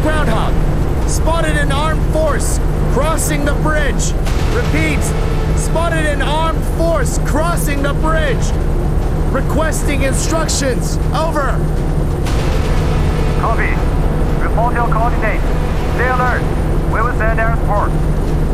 Groundhog. Spotted an armed force crossing the bridge. Repeat. Spotted an armed force crossing the bridge. Requesting instructions. Over. Copy. Report your coordinates. Stay alert. We will send air support.